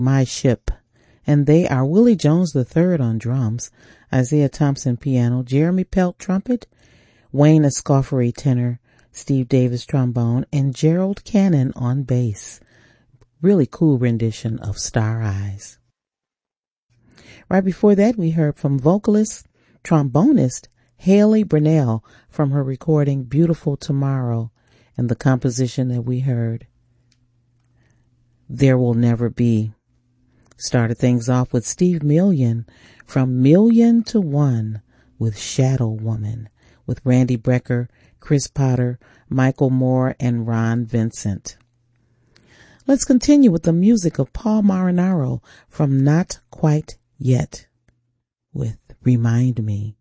My Ship. And they are Willie Jones III on drums, Isaiah Thompson piano, Jeremy Pelt trumpet, Wayne Escoffery tenor, Steve Davis trombone, and Gerald Cannon on bass. Really cool rendition of Star Eyes. Right before that, we heard from vocalist, trombonist Haley Brunell from her recording Beautiful Tomorrow, and the composition that we heard, There Will Never Be. Started things off with Steve Million from Million to One with Shadow Woman, with Randy Brecker, Chris Potter, Michael Moore, and Ron Vincent. Let's continue with the music of Paul Marinaro from Not Quite Yet with Remind Me.